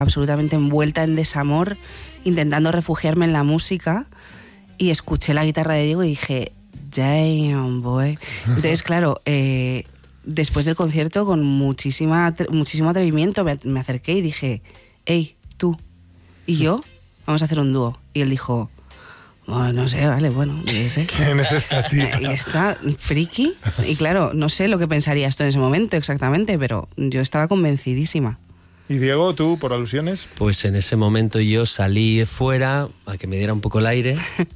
absolutamente envuelta en desamor, intentando refugiarme en la música, y escuché la guitarra de Diego y dije, damn, boy. Entonces, claro, después del concierto, con muchísimo atrevimiento, me acerqué y dije, hey, tú y yo, vamos a hacer un dúo. Y él dijo, oh, no sé, vale, bueno, yo sé. ¿Quién es esta tía? Y está friki. Y claro, no sé lo que pensaría esto en ese momento exactamente, pero yo estaba convencidísima. ¿Y Diego, tú, por alusiones? Pues en ese momento yo salí fuera a que me diera un poco el aire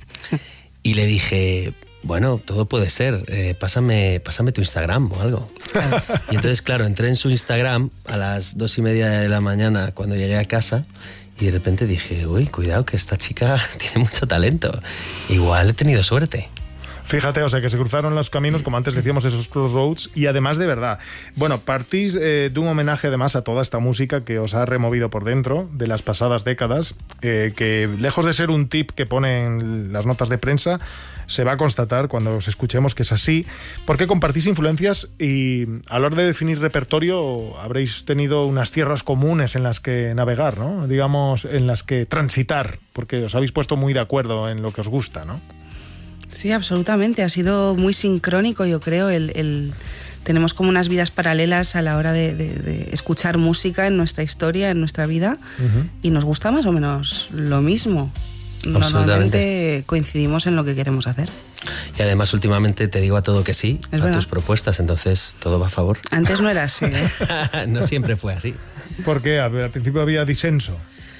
y le dije, bueno, todo puede ser, pásame tu Instagram o algo. Y entonces, claro, entré en su Instagram a las 2:30 de la mañana cuando llegué a casa y de repente dije, uy, cuidado que esta chica tiene mucho talento, igual he tenido suerte. Fíjate, o sea, que se cruzaron los caminos, como antes decíamos, esos crossroads, y además de verdad. Bueno, partís de un homenaje además a toda esta música que os ha removido por dentro de las pasadas décadas, que lejos de ser un tip que ponen las notas de prensa, se va a constatar cuando os escuchemos que es así, porque compartís influencias y a la hora de definir repertorio habréis tenido unas tierras comunes en las que navegar, ¿no? Digamos, en las que transitar, porque os habéis puesto muy de acuerdo en lo que os gusta, ¿no? Sí, absolutamente. Ha sido muy sincrónico, yo creo. Tenemos como unas vidas paralelas a la hora de escuchar música en nuestra historia, en nuestra vida, y nos gusta más o menos lo mismo. Normalmente coincidimos en lo que queremos hacer. Y además últimamente te digo a todo que sí, es a verdad. Tus propuestas, entonces todo va a favor. Antes no era así, ¿eh? No siempre fue así. ¿Por qué? Al principio había disenso.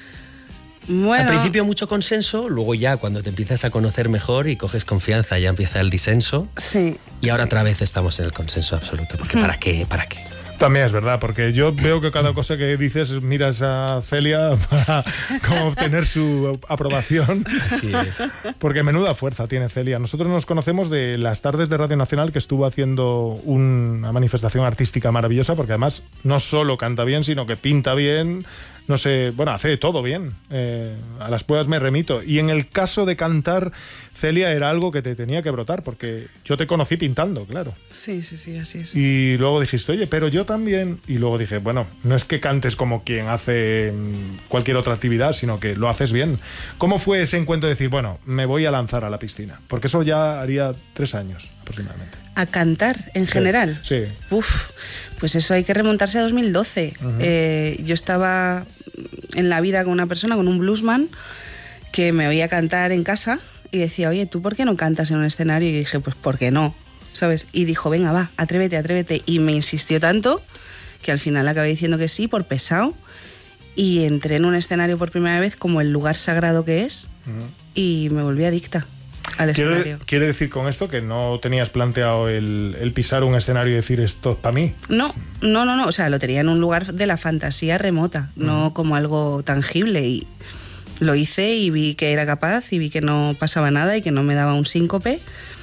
Bueno, al principio mucho consenso, luego ya cuando te empiezas a conocer mejor y coges confianza ya empieza el disenso. Sí. Y ahora otra vez estamos en el consenso absoluto, porque ¿para qué? También es verdad, porque yo veo que cada cosa que dices miras a Celia para como obtener su aprobación. Así es. Porque menuda fuerza tiene Celia. Nosotros nos conocemos de las tardes de Radio Nacional, que estuvo haciendo una manifestación artística maravillosa, porque además no solo canta bien, sino que pinta bien. No sé, bueno, hace de todo bien. A las pruebas me remito. Y en el caso de cantar, Celia, era algo que te tenía que brotar, porque yo te conocí pintando, claro. Sí, así es. Y luego dijiste, oye, pero yo también. Y luego dije, bueno, no es que cantes como quien hace cualquier otra actividad, sino que lo haces bien. ¿Cómo fue ese encuentro de decir, bueno, me voy a lanzar a la piscina? Porque eso ya haría 3 años aproximadamente. ¿A cantar en general? Sí. Uf, pues eso hay que remontarse a 2012. Yo estaba en la vida con una persona, con un bluesman, que me oía cantar en casa y decía, oye, ¿tú por qué no cantas en un escenario? Y dije, pues ¿por qué no? ¿Sabes? Y dijo, venga, va, atrévete. Y me insistió tanto que al final acabé diciendo que sí, por pesado. Y entré en un escenario por primera vez como el lugar sagrado que es, y me volví adicta al escenario. ¿Quiere decir con esto que no tenías planteado el pisar un escenario y decir esto es para mí? No, o sea, lo tenía en un lugar de la fantasía remota, no como algo tangible, y lo hice y vi que era capaz y vi que no pasaba nada y que no me daba un síncope,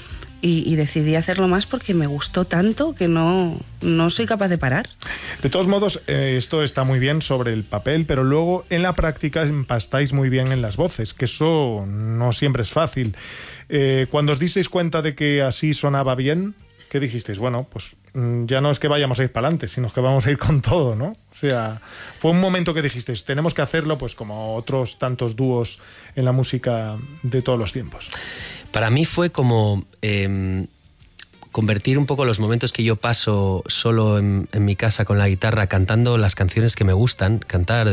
y decidí hacerlo más porque me gustó tanto que no soy capaz de parar. De todos modos, esto está muy bien sobre el papel, pero luego en la práctica empastáis muy bien en las voces, que eso no siempre es fácil. Cuando os disteis cuenta de que así sonaba bien, ¿qué dijisteis? Bueno, pues ya no es que vayamos a ir para adelante, sino que vamos a ir con todo, ¿no? O sea, fue un momento que dijisteis, tenemos que hacerlo, pues como otros tantos dúos en la música de todos los tiempos. Para mí fue como convertir un poco los momentos que yo paso solo en mi casa con la guitarra, cantando las canciones que me gustan, cantar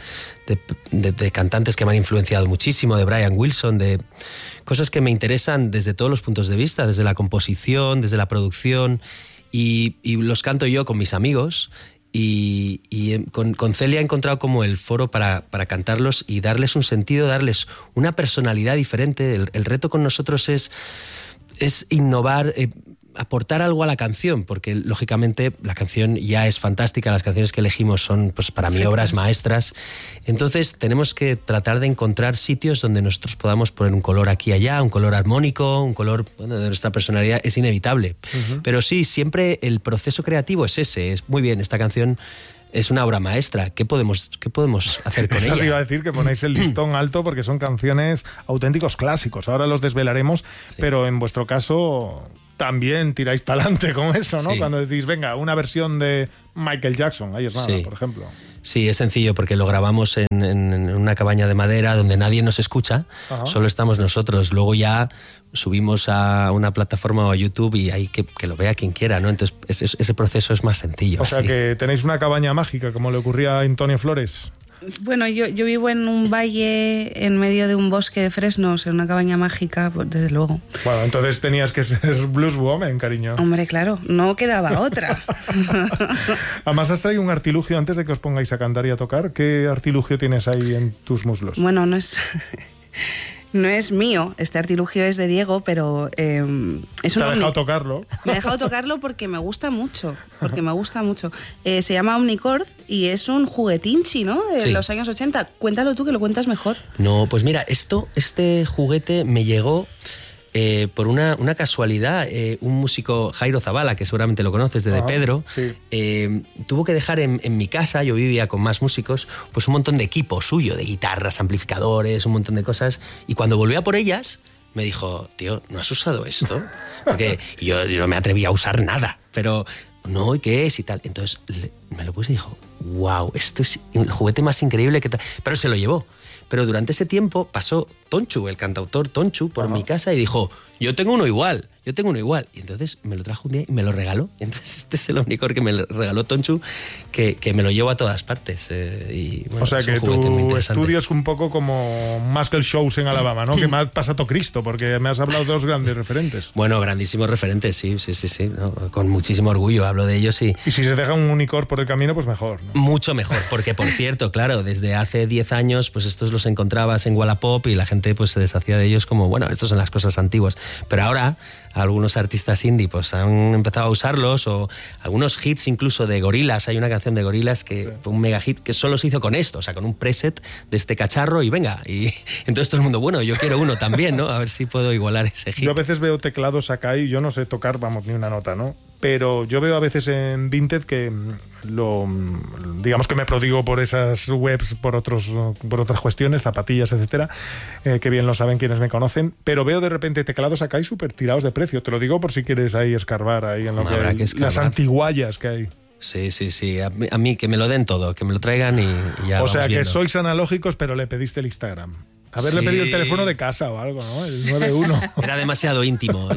de cantantes que me han influenciado muchísimo, de Brian Wilson, de cosas que me interesan desde todos los puntos de vista, desde la composición, desde la producción, y los canto yo con mis amigos. Y con Celia he encontrado como el foro para cantarlos y darles un sentido, darles una personalidad diferente. El reto con nosotros es innovar, aportar algo a la canción, porque lógicamente la canción ya es fantástica, las canciones que elegimos son, pues para mí, obras maestras. Entonces tenemos que tratar de encontrar sitios donde nosotros podamos poner un color aquí y allá, un color armónico, un color, bueno, de nuestra personalidad, es inevitable. Pero sí, siempre el proceso creativo es ese, es muy bien, esta canción es una obra maestra. ¿Qué podemos hacer con ella? Eso iba a decir, que ponéis el listón alto porque son canciones auténticos clásicos. Ahora los desvelaremos, sí. Pero en vuestro caso también tiráis para adelante con eso, ¿no? Sí. Cuando decís, venga, una versión de Michael Jackson, ahí es nada, sí. Por ejemplo. Sí, es sencillo porque lo grabamos en una cabaña de madera donde nadie nos escucha, solo estamos nosotros. Luego ya subimos a una plataforma o a YouTube y ahí que lo vea quien quiera, ¿no? Entonces ese proceso es más sencillo. O sea, que tenéis una cabaña mágica, como le ocurría a Antonio Flores. Bueno, yo vivo en un valle en medio de un bosque de fresnos, en una cabaña mágica, pues desde luego. Bueno, entonces tenías que ser blueswoman, cariño. Hombre, claro, no quedaba otra. Además, has traído un artilugio antes de que os pongáis a cantar y a tocar. ¿Qué artilugio tienes ahí en tus muslos? Bueno, no es mío, este artilugio es de Diego, pero es un... ¿Te ha dejado tocarlo? Me ha dejado tocarlo porque me gusta mucho, se llama Omnicord y es un juguetinchi, ¿no? De los años 80. Cuéntalo tú, que lo cuentas mejor. No, pues mira, este juguete me llegó por una casualidad. Un músico, Jairo Zavala, que seguramente lo conoces, de Pedro, sí. tuvo que dejar en mi casa, yo vivía con más músicos, pues un montón de equipo suyo, de guitarras, amplificadores, un montón de cosas, y cuando volví a por ellas, me dijo, tío, ¿no has usado esto? Porque yo no me atrevía a usar nada, pero no, ¿y qué es? Y tal. Entonces me lo puse y dijo, wow, esto es el juguete más increíble que tal. Pero se lo llevó. Pero durante ese tiempo pasó Tonchu, el cantautor Tonchu, por mi casa y dijo, yo tengo uno igual. Y entonces me lo trajo un día y me lo regaló. Entonces este es el Omnicord que me regaló Tonchu, que me lo llevo a todas partes. Y, bueno, o sea que tu estudio es un poco como Muscle Shows en Alabama, ¿no? Que más pasa todo Cristo, porque me has hablado de dos grandes referentes. Bueno, grandísimos referentes, sí, ¿no? Con muchísimo orgullo hablo de ellos. Y si se deja un Omnicord por el camino, pues mejor, ¿no? Mucho mejor, porque por cierto, claro, desde hace 10 años, pues estos los encontrabas en Wallapop y la gente pues se deshacía de ellos como, bueno, estos son las cosas antiguas. Pero ahora algunos artistas indie pues han empezado a usarlos, o algunos hits incluso de Gorillaz. Hay una canción de Gorillaz que fue un mega hit que solo se hizo con esto, o sea, con un preset de este cacharro y venga. Y entonces todo el mundo, bueno, yo quiero uno también, ¿no? A ver si puedo igualar ese hit. Yo a veces veo teclados acá y yo no sé tocar, vamos, ni una nota, ¿no? Pero yo veo a veces en Vinted que digamos que me prodigo por esas webs, por otras cuestiones, zapatillas, etcétera, que bien lo saben quienes me conocen, pero veo de repente teclados acá y súper tirados de precio. Te lo digo por si quieres ahí escarbar ahí en lo que hay, las antiguallas que hay. Sí. A mí que me lo den todo, que me lo traigan y ya. O sea, viendo. Que sois analógicos, pero le pediste el Instagram. Haberle pedido el teléfono de casa o algo, ¿no? El 91. Era demasiado íntimo.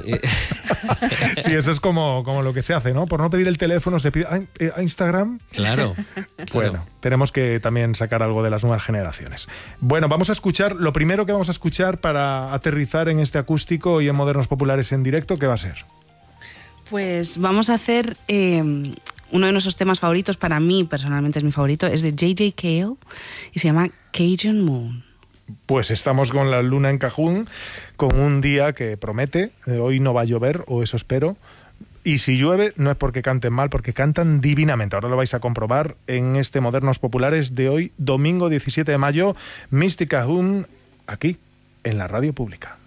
Sí, eso es como lo que se hace, ¿no? Por no pedir el teléfono se pide a Instagram. Claro. Bueno, tenemos que también sacar algo de las nuevas generaciones. Bueno, vamos a escuchar, lo primero que vamos a escuchar para aterrizar en este acústico y en Modernos Populares en directo, ¿qué va a ser? Pues vamos a hacer uno de nuestros temas favoritos, para mí personalmente es mi favorito, es de J.J. Cale y se llama Cajun Moon. Pues estamos con la luna en Cajún, con un día que promete, hoy no va a llover, o eso espero, y si llueve no es porque canten mal, porque cantan divinamente. Ahora lo vais a comprobar en este Modernos Populares de hoy, domingo 17 de mayo, Mystic Cajún, aquí, en la radio pública.